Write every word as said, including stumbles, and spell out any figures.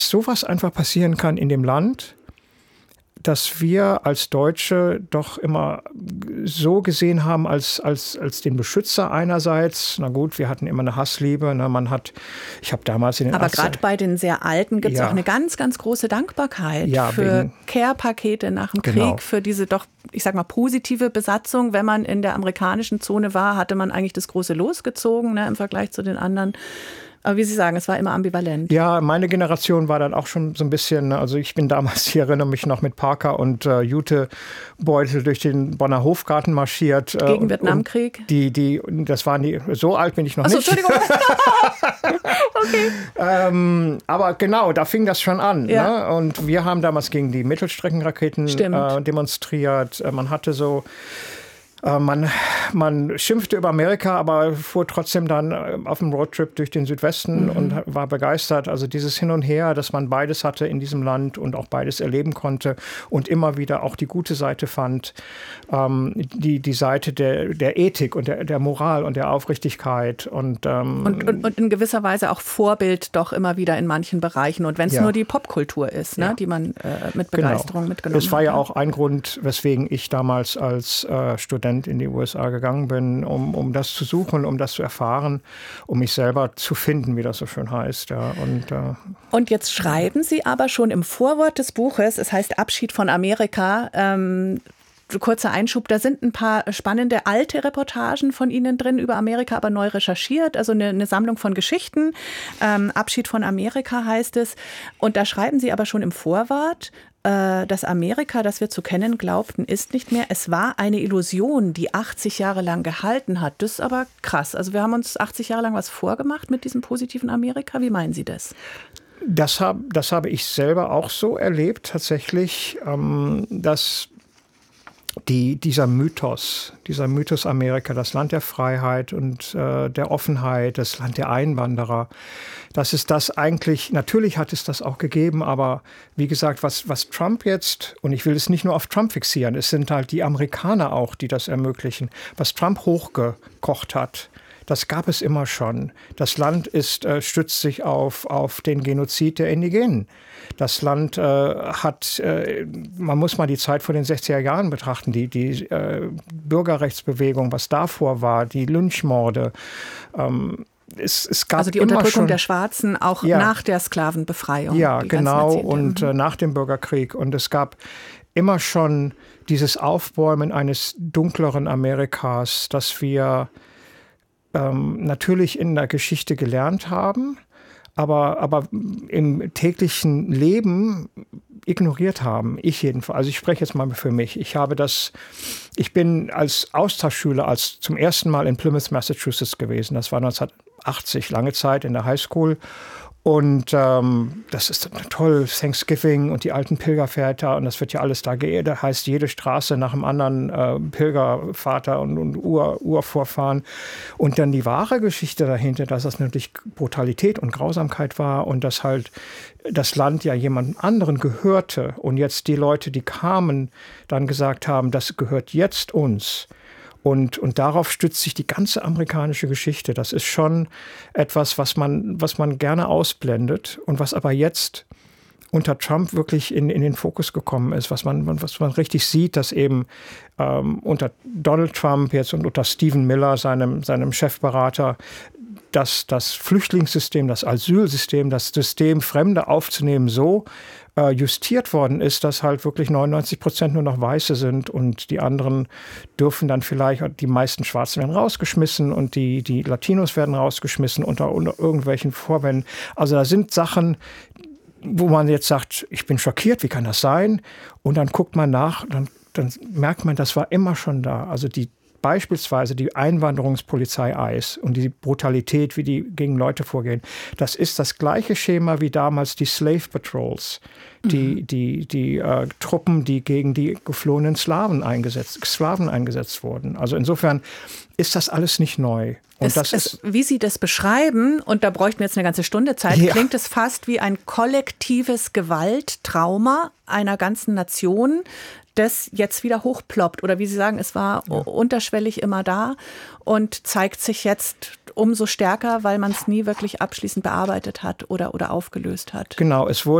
sowas einfach passieren kann in dem Land, dass wir als Deutsche doch immer so gesehen haben als, als, als den Beschützer einerseits. Na gut, wir hatten immer eine Hassliebe. Ne? Man hat, ich habe damals in den Aber gerade bei den sehr Alten gibt es ja. auch eine ganz, ganz große Dankbarkeit ja, für Care-Pakete nach dem genau. Krieg, für diese doch, ich sag mal, positive Besatzung. Wenn man in der amerikanischen Zone war, hatte man eigentlich das große Los gezogen, ne, im Vergleich zu den anderen. Aber wie Sie sagen, es war immer ambivalent. Ja, meine Generation war dann auch schon so ein bisschen, also ich bin damals, ich erinnere mich noch mit Parker und äh, Jutebeutel durch den Bonner Hofgarten marschiert. Äh, Gegen Vietnamkrieg? Die, die, das waren die, so alt bin ich noch Ach so, nicht. Entschuldigung. Okay. ähm, aber genau, da fing das schon an. Ja. Ne? Und wir haben damals gegen die Mittelstreckenraketen äh, demonstriert. Man hatte so... Man, man schimpfte über Amerika, aber fuhr trotzdem dann auf dem Roadtrip durch den Südwesten mhm. und war begeistert. Also dieses Hin und Her, dass man beides hatte in diesem Land und auch beides erleben konnte und immer wieder auch die gute Seite fand. Ähm, die, die Seite der, der Ethik und der, der Moral und der Aufrichtigkeit. Und, ähm, und, und, und in gewisser Weise auch Vorbild doch immer wieder in manchen Bereichen. Und wenn es ja. nur die Popkultur ist, ne, ja. die man äh, mit Begeisterung genau. mitgenommen hat. Das war ja auch ein Grund, weswegen ich damals als äh, Student in die U S A gegangen bin, um, um das zu suchen, um das zu erfahren, um mich selber zu finden, wie das so schön heißt. Ja. Und, äh Und jetzt schreiben Sie aber schon im Vorwort des Buches, es heißt Abschied von Amerika, ähm, kurzer Einschub, da sind ein paar spannende alte Reportagen von Ihnen drin über Amerika, aber neu recherchiert, also eine, eine Sammlung von Geschichten. Ähm, Abschied von Amerika heißt es. Und da schreiben Sie aber schon im Vorwort, äh, das Amerika, das wir zu kennen glaubten, ist nicht mehr. Es war eine Illusion, die achtzig Jahre lang gehalten hat. Das ist aber krass. Also wir haben uns achtzig Jahre lang was vorgemacht mit diesem positiven Amerika. Wie meinen Sie das? Das, hab, das habe ich selber auch so erlebt, tatsächlich, ähm, dass Die, dieser Mythos, dieser Mythos Amerika, das Land der Freiheit und äh, der Offenheit, das Land der Einwanderer, das ist das eigentlich, natürlich hat es das auch gegeben, aber wie gesagt, was, was Trump jetzt, und ich will es nicht nur auf Trump fixieren, es sind halt die Amerikaner auch, die das ermöglichen, was Trump hochgekocht hat. Das gab es immer schon. Das Land ist, äh, stützt sich auf, auf den Genozid der Indigenen. Das Land äh, hat, äh, man muss mal die Zeit vor den sechziger Jahren betrachten, die, die äh, Bürgerrechtsbewegung, was davor war, die Lynchmorde. Ähm, es, es gab also die immer Unterdrückung schon, der Schwarzen auch ja. nach der Sklavenbefreiung. Ja, genau, und äh, nach dem Bürgerkrieg. Und es gab immer schon dieses Aufbäumen eines dunkleren Amerikas, das wir ähm, natürlich in der Geschichte gelernt haben, aber, aber im täglichen Leben ignoriert haben. Ich jedenfalls. Also ich spreche jetzt mal für mich. Ich habe das, ich bin als Austauschschüler als zum ersten Mal in Plymouth, Massachusetts gewesen. Das war neunzehnhundertachtzig, lange Zeit in der Highschool. Und ähm, das ist toll, Thanksgiving und die alten Pilgerväter und das wird ja alles da geehrt. Da heißt jede Straße nach einem anderen äh, Pilgervater und, und Ur, Urvorfahren. Und dann die wahre Geschichte dahinter, dass das natürlich Brutalität und Grausamkeit war und dass halt das Land ja jemand anderen gehörte. Und jetzt die Leute, die kamen, dann gesagt haben, das gehört jetzt uns. Und, und darauf stützt sich die ganze amerikanische Geschichte. Das ist schon etwas, was man, was man gerne ausblendet und was aber jetzt unter Trump wirklich in, in den Fokus gekommen ist, was man, was man richtig sieht, dass eben ähm, unter Donald Trump jetzt und unter Stephen Miller, seinem, seinem Chefberater, dass das Flüchtlingssystem, das Asylsystem, das System, Fremde aufzunehmen, so äh, justiert worden ist, dass halt wirklich neunundneunzig Prozent nur noch Weiße sind und die anderen dürfen dann vielleicht, die meisten Schwarzen werden rausgeschmissen und die, die Latinos werden rausgeschmissen unter, unter irgendwelchen Vorwänden. Also da sind Sachen, wo man jetzt sagt, ich bin schockiert, wie kann das sein? Und dann guckt man nach, dann, dann merkt man, das war immer schon da. Also die Beispielsweise die Einwanderungspolizei I C E und die Brutalität, wie die gegen Leute vorgehen, das ist das gleiche Schema wie damals die Slave Patrols, die, mhm. die, die äh, Truppen, die gegen die geflohenen Sklaven eingesetzt, Sklaven eingesetzt wurden. Also insofern ist das alles nicht neu. Und es, das es, ist, wie Sie das beschreiben, und da bräuchten wir jetzt eine ganze Stunde Zeit, ja. klingt es fast wie ein kollektives Gewalttrauma einer ganzen Nation, das jetzt wieder hochploppt. Oder wie Sie sagen, es war ja. unterschwellig immer da und zeigt sich jetzt umso stärker, weil man es nie wirklich abschließend bearbeitet hat oder, oder aufgelöst hat. Genau, es wurde